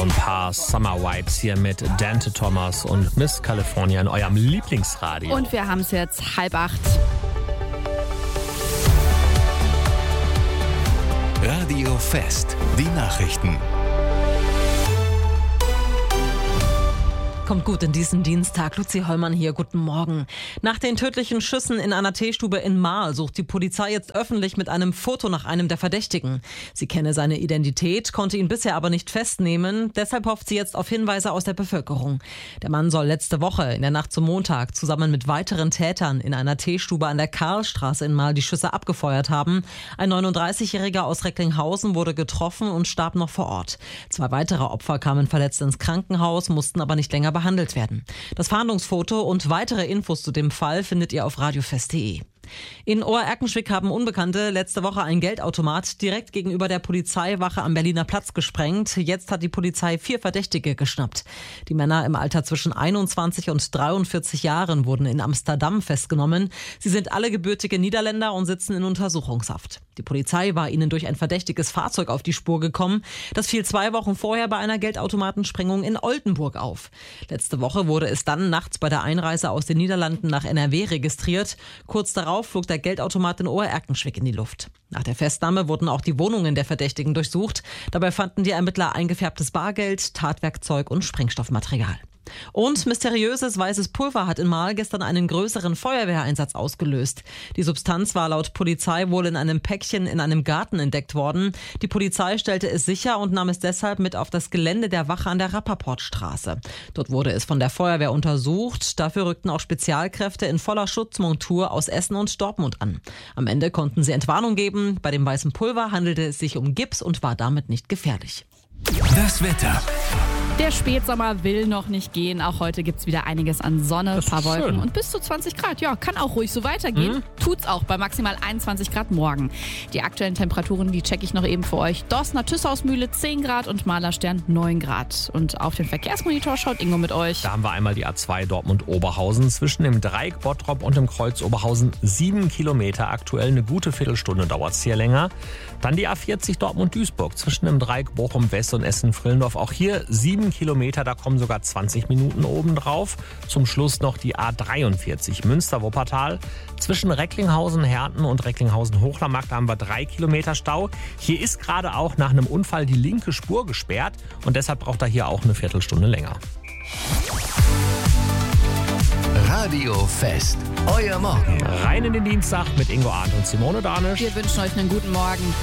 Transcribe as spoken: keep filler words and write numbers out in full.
ein paar Summer Vibes hier mit Dante Thomas und Miss California in eurem Lieblingsradio. Und wir haben es jetzt halb acht. Radio Fest, die Nachrichten. Kommt gut in diesen Dienstag. Luzi Hollmann hier, guten Morgen. Nach den tödlichen Schüssen in einer Teestube in Marl sucht die Polizei jetzt öffentlich mit einem Foto nach einem der Verdächtigen. Sie kenne seine Identität, konnte ihn bisher aber nicht festnehmen. Deshalb hofft sie jetzt auf Hinweise aus der Bevölkerung. Der Mann soll letzte Woche in der Nacht zum Montag zusammen mit weiteren Tätern in einer Teestube an der Karlstraße in Marl die Schüsse abgefeuert haben. Ein neununddreißigjähriger aus Recklinghausen wurde getroffen und starb noch vor Ort. Zwei weitere Opfer kamen verletzt ins Krankenhaus, mussten aber nicht länger behandelt werden. Das Fahndungsfoto und weitere Infos zu dem Fall findet ihr auf radiofest punkt de. In Ohr-Erkenschwick haben Unbekannte letzte Woche ein Geldautomat direkt gegenüber der Polizeiwache am Berliner Platz gesprengt. Jetzt hat die Polizei vier Verdächtige geschnappt. Die Männer im Alter zwischen einundzwanzig und dreiundvierzig Jahren wurden in Amsterdam festgenommen. Sie sind alle gebürtige Niederländer und sitzen in Untersuchungshaft. Die Polizei war ihnen durch ein verdächtiges Fahrzeug auf die Spur gekommen. Das fiel zwei Wochen vorher bei einer Geldautomatensprengung in Oldenburg auf. Letzte Woche wurde es dann nachts bei der Einreise aus den Niederlanden nach N R W registriert. Kurz darauf flog der Geldautomat in Ohr-Erkenschwick in die Luft. Nach der Festnahme wurden auch die Wohnungen der Verdächtigen durchsucht. Dabei fanden die Ermittler eingefärbtes Bargeld, Tatwerkzeug und Sprengstoffmaterial. Und mysteriöses weißes Pulver hat in Marl gestern einen größeren Feuerwehreinsatz ausgelöst. Die Substanz war laut Polizei wohl in einem Päckchen in einem Garten entdeckt worden. Die Polizei stellte es sicher und nahm es deshalb mit auf das Gelände der Wache an der Rappaportstraße. Dort wurde es von der Feuerwehr untersucht. Dafür rückten auch Spezialkräfte in voller Schutzmontur aus Essen und Dortmund an. Am Ende konnten sie Entwarnung geben. Bei dem weißen Pulver handelte es sich um Gips und war damit nicht gefährlich. Das Wetter. Der Spätsommer will noch nicht gehen. Auch heute gibt es wieder einiges an Sonne, ein paar Wolken schön. und bis zu zwanzig Grad. Ja, kann auch ruhig so weitergehen. Mhm. Tut's auch bei maximal einundzwanzig Grad morgen. Die aktuellen Temperaturen, die checke ich noch eben für euch. Dorstner Tüssausmühle zehn Grad und Malerstern neun Grad. Und auf den Verkehrsmonitor schaut Ingo mit euch. Da haben wir einmal die A zwei Dortmund-Oberhausen. Zwischen dem Dreieck Bottrop und dem Kreuz Oberhausen sieben Kilometer. Aktuell eine gute Viertelstunde dauert es hier länger. Dann die A vierzig Dortmund-Duisburg. Zwischen dem Dreieck Bochum-West und Essen-Frillendorf. Auch hier sieben Kilometer, da kommen sogar zwanzig Minuten oben drauf. Zum Schluss noch die A dreiundvierzig Münster-Wuppertal. Zwischen Recklinghausen-Herten und Recklinghausen-Hochlermark, da haben wir drei Kilometer Stau. Hier ist gerade auch nach einem Unfall die linke Spur gesperrt und deshalb braucht er hier auch eine Viertelstunde länger. Radio Fest, euer Morgen. Rein in den Dienstag mit Ingo Arndt und Simone Danisch. Wir wünschen euch einen guten Morgen.